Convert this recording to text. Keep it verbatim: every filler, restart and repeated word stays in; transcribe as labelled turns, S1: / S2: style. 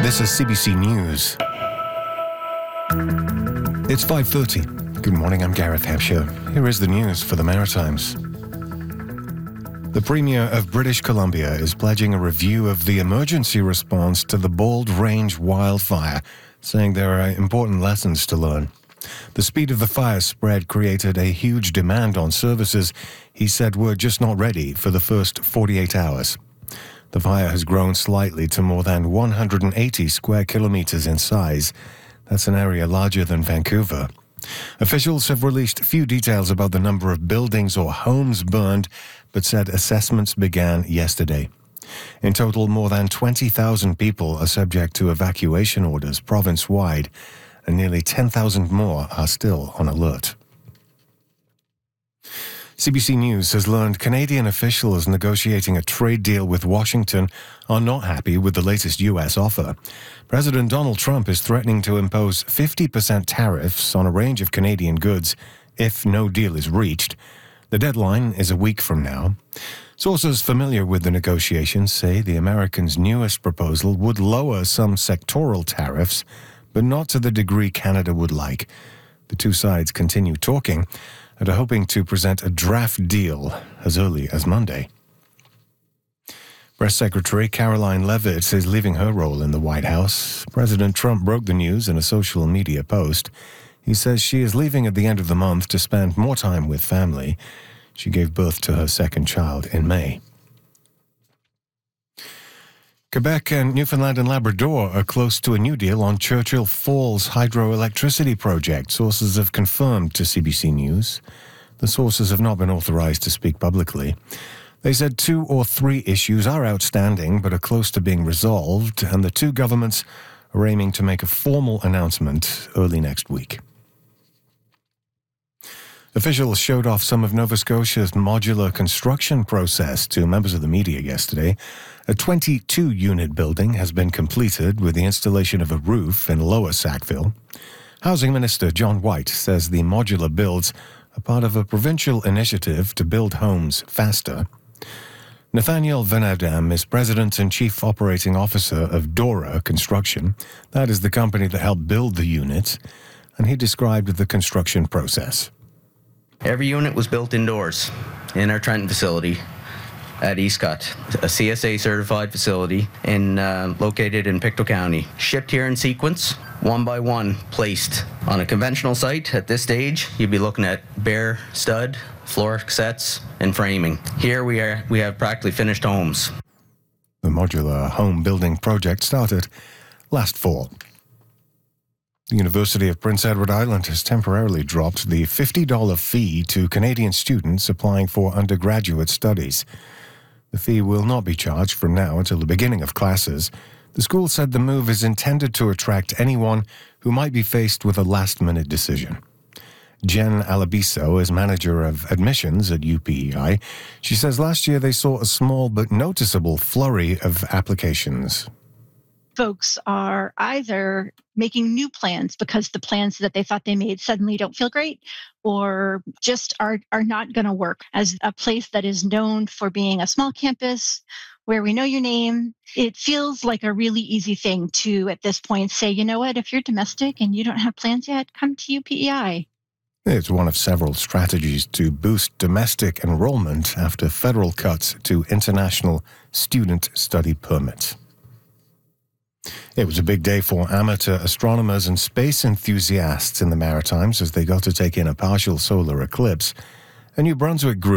S1: This is C B C News. It's five thirty. Good morning, I'm Gareth Hampshire. Here is the news for the Maritimes. The Premier of British Columbia is pledging a review of the emergency response to the Bald Range wildfire, saying there are important lessons to learn. The speed of the fire spread created a huge demand on services he said were just not ready for the first forty-eight hours. The fire has grown slightly to more than one hundred eighty square kilometers in size. That's an area larger than Vancouver. Officials have released few details about the number of buildings or homes burned, but said assessments began yesterday. In total, more than twenty thousand people are subject to evacuation orders province-wide, and nearly ten thousand more are still on alert. C B C News has learned Canadian officials negotiating a trade deal with Washington are not happy with the latest U S offer. President Donald Trump is threatening to impose fifty percent tariffs on a range of Canadian goods if no deal is reached. The deadline is a week from now. Sources familiar with the negotiations say the Americans' newest proposal would lower some sectoral tariffs, but not to the degree Canada would like. The two sides continue talking and are hoping to present a draft deal as early as Monday. Press Secretary Caroline Leavitt is leaving her role in the White House. President Trump broke the news in a social media post. He says she is leaving at the end of the month to spend more time with family. She gave birth to her second child in May. Quebec and Newfoundland and Labrador are close to a new deal on Churchill Falls hydroelectricity project, sources have confirmed to C B C News. The sources have not been authorized to speak publicly. They said two or three issues are outstanding but are close to being resolved, and the two governments are aiming to make a formal announcement early next week. Officials showed off some of Nova Scotia's modular construction process to members of the media yesterday. A twenty-two unit building has been completed with the installation of a roof in Lower Sackville. Housing Minister John White says the modular builds are part of a provincial initiative to build homes faster. Nathaniel Venadam is President and Chief Operating Officer of Dora Construction. That is the company that helped build the unit, and he described the construction process.
S2: Every unit was built indoors in our Trenton facility at Eastcott, a C S A certified facility in uh, located in Pictou County. Shipped here in sequence, one by one, placed on a conventional site. At this stage, you'd be looking at bare stud, floor sets, and framing. Here we are. We have practically finished homes.
S1: The modular home building project started last fall. The University of Prince Edward Island has temporarily dropped the fifty dollars fee to Canadian students applying for undergraduate studies. The fee will not be charged from now until the beginning of classes. The school said the move is intended to attract anyone who might be faced with a last-minute decision. Jen Alabiso is manager of admissions at U P E I. She says last year they saw a small but noticeable flurry of applications.
S3: Folks are either making new plans because the plans that they thought they made suddenly don't feel great, or just are, are not going to work. As a place that is known for being a small campus where we know your name, it feels like a really easy thing to, at this point, say, you know what, if you're domestic and you don't have plans yet, come to U P E I.
S1: It's one of several strategies to boost domestic enrollment after federal cuts to international student study permits. It was a big day for amateur astronomers and space enthusiasts in the Maritimes as they got to take in a partial solar eclipse. A New Brunswick group